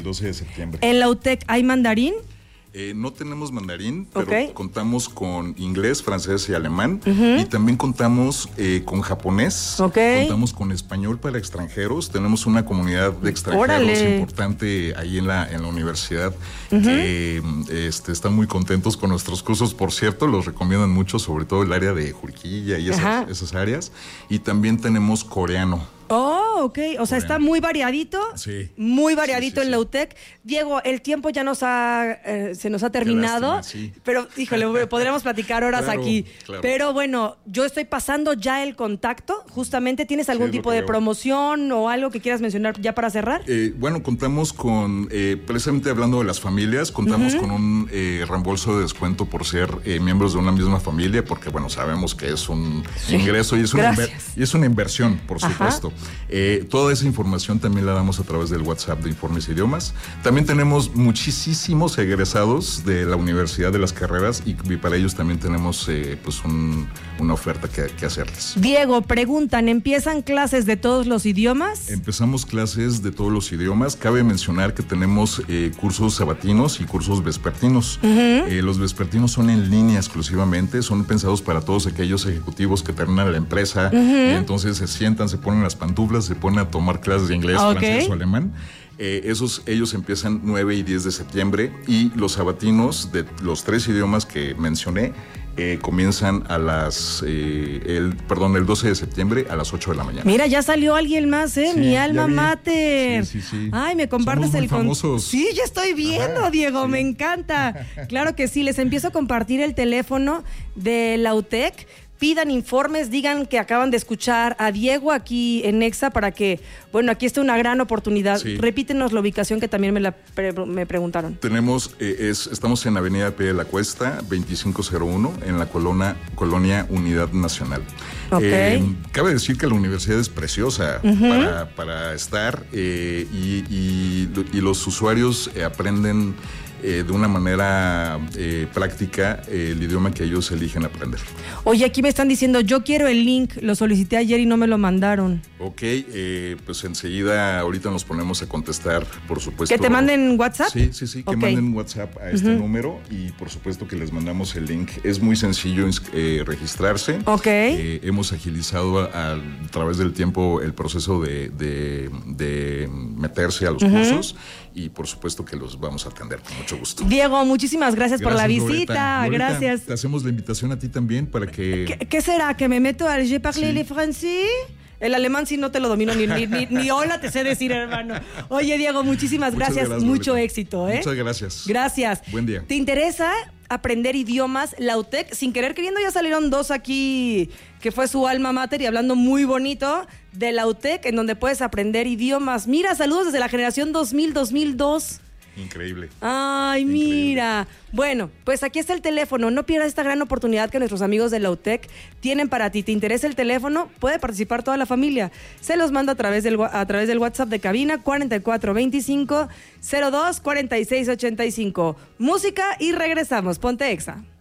12 de septiembre. ¿En la UTEC hay mandarín? No tenemos mandarín, pero contamos con inglés, francés y alemán. Y también contamos con japonés. Contamos con español para extranjeros. Tenemos una comunidad de extranjeros importante ahí en la universidad que están muy contentos con nuestros cursos. Por cierto, los recomiendan mucho, sobre todo el área de Juriquilla y esas áreas. Y también tenemos coreano. Oh, ok. O sea, está muy variadito. Sí. Muy variadito en la UTEC. Diego, el tiempo ya se nos ha terminado. Lástima, pero, híjole, podríamos platicar horas aquí. Claro. Pero bueno, yo estoy pasando ya el contacto. Justamente, ¿tienes algún tipo de promoción o algo que quieras mencionar ya para cerrar? Bueno, contamos con, precisamente hablando de las familias, contamos con un reembolso de descuento por ser miembros de una misma familia, porque, bueno, sabemos que es un ingreso y es una inversión, por supuesto. Toda esa información también la damos a través del WhatsApp de Informes Idiomas. También tenemos muchísimos egresados de la Universidad de las Carreras y para ellos también tenemos pues una oferta que hacerles. Diego, preguntan, ¿empiezan clases de todos los idiomas? Empezamos clases de todos los idiomas. Cabe mencionar que tenemos cursos sabatinos y cursos vespertinos. Los vespertinos son en línea exclusivamente, son pensados para todos aquellos ejecutivos que terminan la empresa y entonces se sientan, se ponen las pantuflas, se ponen a tomar clases de inglés, francés o alemán. Ellos empiezan 9 y 10 de septiembre y los sabatinos de los 3 idiomas que mencioné comienzan a el 12 de septiembre a las 8 de la mañana. Mira, ya salió alguien más, mi alma mater. Sí. Ay, me compartes el famosos. Sí, ya estoy viendo, Diego, me encanta. Claro que sí, les empiezo a compartir el teléfono de la UTEC. Pidan informes, digan que acaban de escuchar a Diego aquí en Exa para que, bueno, aquí está una gran oportunidad. Repítenos la ubicación que también me preguntaron. Estamos en Avenida P. de la Cuesta, 2501, en la colonia Unidad Nacional. Cabe decir que la universidad es preciosa para estar y los usuarios aprenden de una manera práctica el idioma que ellos eligen aprender. Oye, aquí me están diciendo, yo quiero el link, lo solicité ayer y no me lo mandaron. Ok, pues enseguida ahorita nos ponemos a contestar, por supuesto. ¿Que te manden WhatsApp? Sí, que manden WhatsApp a este número y por supuesto que les mandamos el link. Es muy sencillo registrarse. Hemos agilizado a través del tiempo el proceso de meterse a los cursos y por supuesto que los vamos a atender con mucho gusto. Diego, muchísimas gracias por la visita. Loreta, gracias. Te hacemos la invitación a ti también para que... ¿Qué será? ¿Que me meto al Je parle le français? El alemán sí no te lo domino, ni hola te sé decir, hermano. Oye, Diego, muchísimas gracias. Mucho éxito, Muchas gracias. Gracias. Buen día. ¿Te interesa aprender idiomas? La UTEC, sin querer queriendo, ya salieron 2 aquí, que fue su alma mater y hablando muy bonito de la UTEC, en donde puedes aprender idiomas. Mira, saludos desde la generación 2000-2002. Increíble. Ay, mira. Bueno, pues aquí está el teléfono. No pierdas esta gran oportunidad que nuestros amigos de la UTEC tienen para ti. ¿Te interesa el teléfono? Puede participar toda la familia. Se los mando a través del WhatsApp de cabina 4425 02 4685. Música y regresamos. Ponte Exa.